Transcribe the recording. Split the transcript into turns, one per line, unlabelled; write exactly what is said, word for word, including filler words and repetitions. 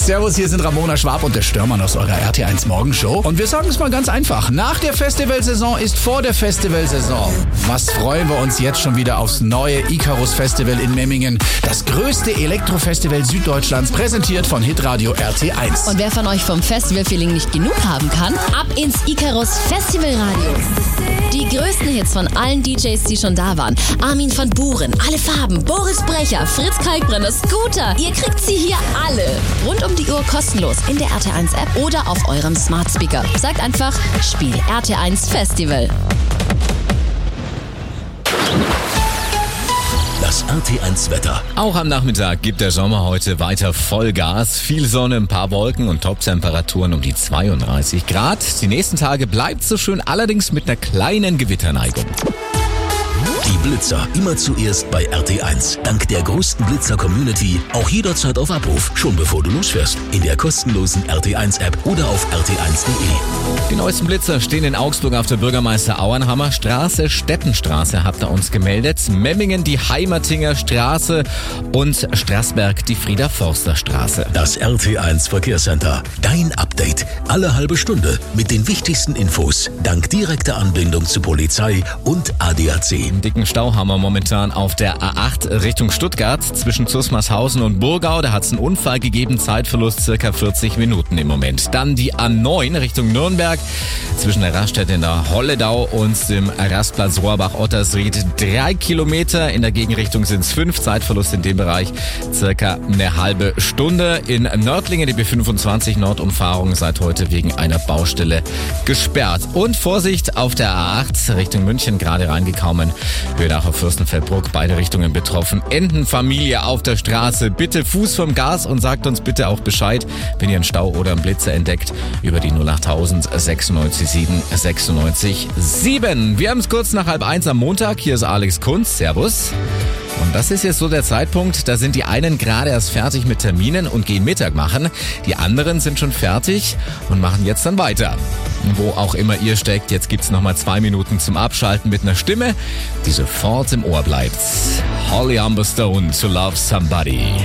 Servus, hier sind Ramona Schwab und der Störmann aus eurer R T eins Morgenshow. Und wir sagen es mal ganz einfach. Nach der Festivalsaison ist vor der Festivalsaison. Was freuen wir uns jetzt schon wieder aufs neue Icarus Festival in Memmingen. Das größte Elektrofestival Süddeutschlands, präsentiert von Hitradio R T eins.
Und wer von euch vom Festivalfeeling nicht genug haben kann, ab ins Icarus Festivalradio. Die größten Hits von allen D Js, die schon da waren. Armin van Buuren, Alle Farben, Boris Brecher, Fritz Kalkbrenner, Scooter. Ihr kriegt sie hier alle. Rund um die Uhr kostenlos in der R T eins App oder auf eurem Smart Speaker. Sagt einfach, Spiel R T eins Festival.
Das R T eins Wetter.
Auch am Nachmittag gibt der Sommer heute weiter Vollgas. Viel Sonne, ein paar Wolken und Toptemperaturen um die zweiunddreißig Grad. Die nächsten Tage bleibt so schön, allerdings mit einer kleinen Gewitterneigung.
Die Blitzer immer zuerst bei R T eins. Dank der größten Blitzer-Community auch jederzeit auf Abruf, schon bevor du losfährst. In der kostenlosen R T eins App oder auf r t eins punkt d e.
Die neuesten Blitzer stehen in Augsburg auf der Bürgermeister Auernhammer Straße, Stettenstraße habt ihr uns gemeldet, Memmingen die Heimatinger Straße und Straßberg die Frieder-Forster-Straße.
Das R T eins Verkehrscenter. Dein Update. Alle halbe Stunde mit den wichtigsten Infos. Dank direkter Anbindung zu Polizei und A D A C.
Einen dicken Stau haben wir momentan auf der A acht Richtung Stuttgart zwischen Zusmarshausen und Burgau. Da hat es einen Unfall gegeben, Zeitverlust circa vierzig Minuten im Moment. Dann die A neun Richtung Nürnberg zwischen der Raststätte in der Holledau und dem Rastplatz Rohrbach-Ottersried. Drei Kilometer, in der Gegenrichtung sind es fünf. Zeitverlust in dem Bereich circa eine halbe Stunde. In Nördlingen die B fünfundzwanzig Nordumfahrung seit heute wegen einer Baustelle gesperrt. Und Vorsicht auf der A acht Richtung München, gerade reingekommen. Höhedacher Fürstenfeldbruck, beide Richtungen betroffen. Entenfamilie auf der Straße. Bitte Fuß vom Gas und sagt uns bitte auch Bescheid, wenn ihr einen Stau oder einen Blitzer entdeckt, über die null achttausend sechsundneunzig sieben sechsundneunzig sieben. Wir haben es kurz nach halb eins am Montag. Hier ist Alex Kunz. Servus. Und das ist jetzt so der Zeitpunkt, da sind die einen gerade erst fertig mit Terminen und gehen Mittag machen. Die anderen sind schon fertig und machen jetzt dann weiter. Wo auch immer ihr steckt, jetzt gibt's nochmal zwei Minuten zum Abschalten mit einer Stimme, die sofort im Ohr bleibt. Holly Humberstone, To Love Somebody.